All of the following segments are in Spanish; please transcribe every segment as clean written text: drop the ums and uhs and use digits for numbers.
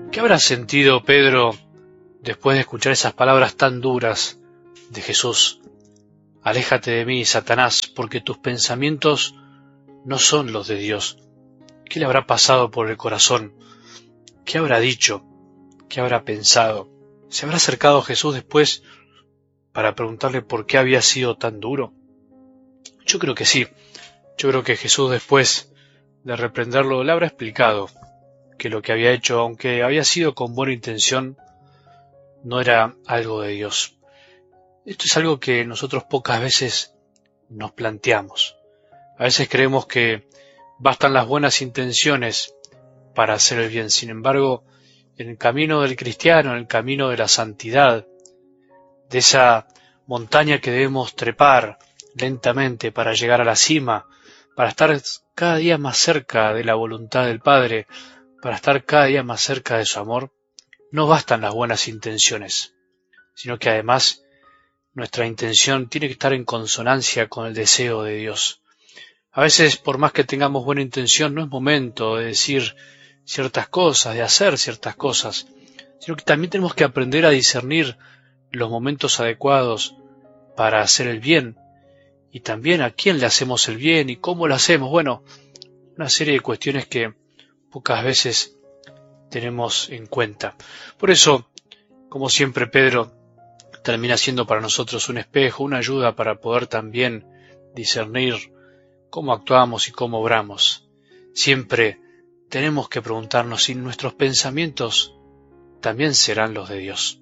¿Qué habrá sentido Pedro después de escuchar esas palabras tan duras de Jesús? Aléjate de mí, Satanás, porque tus pensamientos no son los de Dios. ¿Qué le habrá pasado por el corazón? ¿Qué habrá dicho? ¿Qué habrá pensado? ¿Se habrá acercado a Jesús después para preguntarle por qué había sido tan duro? Yo creo que sí. Yo creo que Jesús, después de reprenderlo, le habrá explicado que lo que había hecho, aunque había sido con buena intención, no era algo de Dios. Esto es algo que nosotros pocas veces nos planteamos. A veces creemos que bastan las buenas intenciones para hacer el bien. Sin embargo, en el camino del cristiano, en el camino de la santidad, de esa montaña que debemos trepar lentamente para llegar a la cima, para estar cada día más cerca de la voluntad del Padre, para estar cada día más cerca de su amor, no bastan las buenas intenciones, sino que además nuestra intención tiene que estar en consonancia con el deseo de Dios. A veces, por más que tengamos buena intención, no es momento de decir ciertas cosas, de hacer ciertas cosas, sino que también tenemos que aprender a discernir los momentos adecuados para hacer el bien, y también a quién le hacemos el bien y cómo lo hacemos. Bueno, una serie de cuestiones que pocas veces tenemos en cuenta. Por eso, como siempre, Pedro termina siendo para nosotros un espejo, una ayuda para poder también discernir cómo actuamos y cómo obramos. Siempre tenemos que preguntarnos si nuestros pensamientos también serán los de Dios.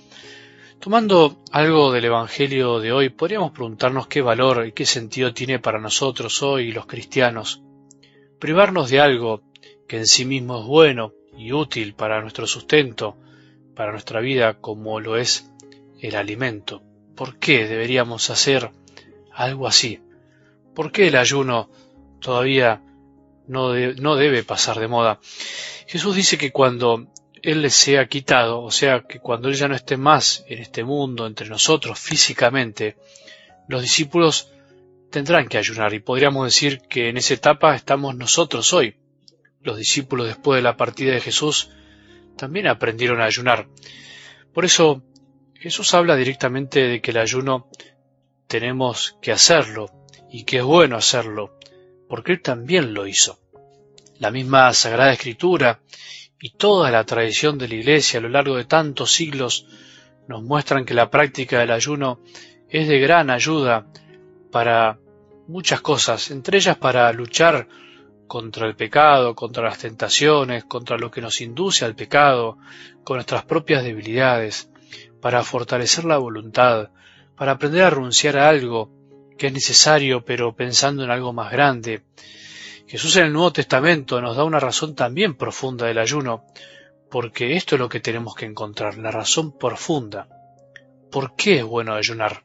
Tomando algo del Evangelio de hoy, podríamos preguntarnos qué valor y qué sentido tiene para nosotros hoy, los cristianos, privarnos de algo que en sí mismo es bueno y útil para nuestro sustento, para nuestra vida, como lo es el alimento. ¿Por qué deberíamos hacer algo así? ¿Por qué el ayuno todavía no debe pasar de moda? Jesús dice que cuando Él les sea quitado, o sea, que cuando Él ya no esté más en este mundo, entre nosotros físicamente, los discípulos tendrán que ayunar, y podríamos decir que en esa etapa estamos nosotros hoy. Los discípulos, después de la partida de Jesús, también aprendieron a ayunar. Por eso Jesús habla directamente de que el ayuno tenemos que hacerlo, y que es bueno hacerlo, porque Él también lo hizo. La misma Sagrada Escritura y toda la tradición de la Iglesia a lo largo de tantos siglos nos muestran que la práctica del ayuno es de gran ayuda para muchas cosas, entre ellas para luchar contra el pecado, contra las tentaciones, contra lo que nos induce al pecado, con nuestras propias debilidades, para fortalecer la voluntad, para aprender a renunciar a algo que es necesario, pero pensando en algo más grande. Jesús en el Nuevo Testamento nos da una razón también profunda del ayuno, porque esto es lo que tenemos que encontrar, la razón profunda. ¿Por qué es bueno ayunar?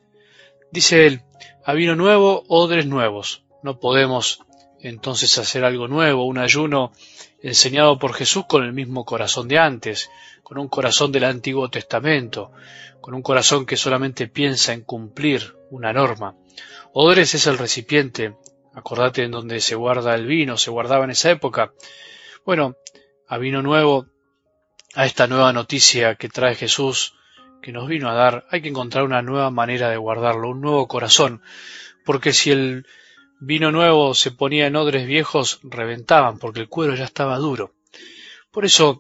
Dice él, a vino nuevo, odres nuevos. No podemos entonces hacer algo nuevo, un ayuno enseñado por Jesús con el mismo corazón de antes, con un corazón del Antiguo Testamento, con un corazón que solamente piensa en cumplir una norma. Odres es el recipiente, acordate en donde se guarda el vino, se guardaba en esa época. Bueno, a vino nuevo, a esta nueva noticia que trae Jesús, que nos vino a dar, hay que encontrar una nueva manera de guardarlo, un nuevo corazón, porque si el vino nuevo se ponía en odres viejos, reventaban, porque el cuero ya estaba duro. Por eso,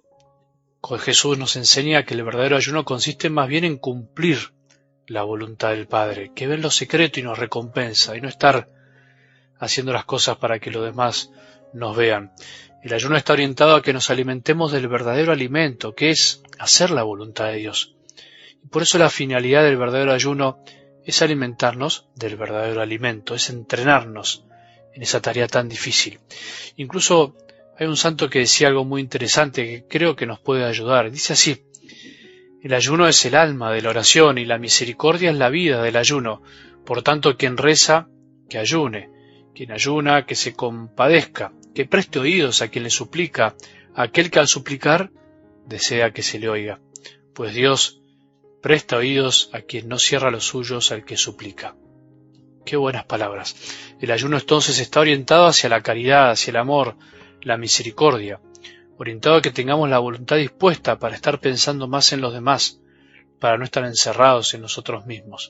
Jesús nos enseña que el verdadero ayuno consiste más bien en cumplir la voluntad del Padre, que ve en lo secreto y nos recompensa, y no estar haciendo las cosas para que los demás nos vean. El ayuno está orientado a que nos alimentemos del verdadero alimento, que es hacer la voluntad de Dios. Y por eso la finalidad del verdadero ayuno es alimentarnos del verdadero alimento, es entrenarnos en esa tarea tan difícil. Incluso hay un santo que decía algo muy interesante que creo que nos puede ayudar. Dice así, el ayuno es el alma de la oración y la misericordia es la vida del ayuno. Por tanto, quien reza, que ayune. Quien ayuna, que se compadezca, que preste oídos a quien le suplica, a aquel que al suplicar desea que se le oiga. Pues Dios presta oídos a quien no cierra los suyos al que suplica. Qué buenas palabras. El ayuno entonces está orientado hacia la caridad, hacia el amor, la misericordia. orientado a que tengamos la voluntad dispuesta para estar pensando más en los demás, para no estar encerrados en nosotros mismos.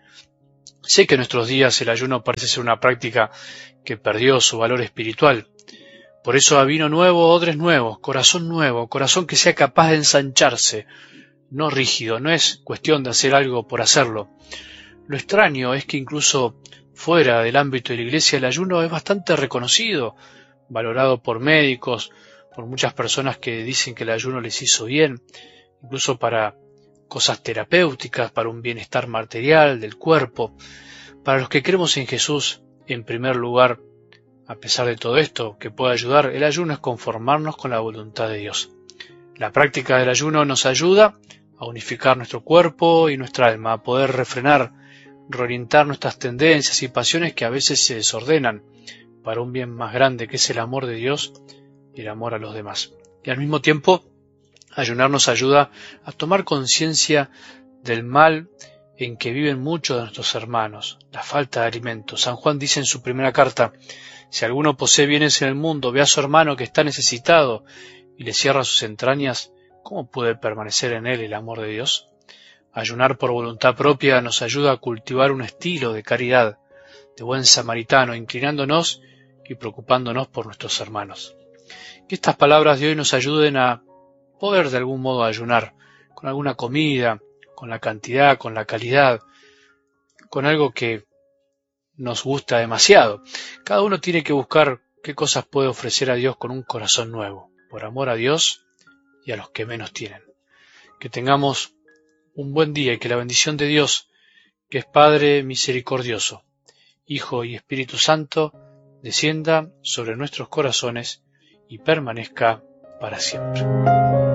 Sé que en nuestros días el ayuno parece ser una práctica que perdió su valor espiritual. Por eso a vino nuevo, odres nuevos, corazón que sea capaz de ensancharse, no rígido, no es cuestión de hacer algo por hacerlo. Lo extraño es que incluso fuera del ámbito de la iglesia el ayuno es bastante reconocido, valorado por médicos, por muchas personas que dicen que el ayuno les hizo bien, incluso para cosas terapéuticas, para un bienestar material del cuerpo. Para los que creemos en Jesús, en primer lugar, a pesar de todo esto que puede ayudar, el ayuno es conformarnos con la voluntad de Dios. La práctica del ayuno nos ayuda a unificar nuestro cuerpo y nuestra alma, a poder refrenar, reorientar nuestras tendencias y pasiones que a veces se desordenan para un bien más grande que es el amor de Dios y el amor a los demás. Y al mismo tiempo, ayunar nos ayuda a tomar conciencia del mal en que viven muchos de nuestros hermanos, la falta de alimento. San Juan dice en su primera carta: si alguno posee bienes en el mundo, ve a su hermano que está necesitado y le cierra sus entrañas, ¿cómo puede permanecer en él el amor de Dios? Ayunar por voluntad propia nos ayuda a cultivar un estilo de caridad, de buen samaritano, inclinándonos y preocupándonos por nuestros hermanos. Que estas palabras de hoy nos ayuden a poder de algún modo ayunar, con alguna comida, con la cantidad, con la calidad, con algo que nos gusta demasiado. Cada uno tiene que buscar qué cosas puede ofrecer a Dios con un corazón nuevo, por amor a Dios y a los que menos tienen. Que tengamos un buen día y que la bendición de Dios, que es Padre misericordioso, Hijo y Espíritu Santo, descienda sobre nuestros corazones y permanezca para siempre.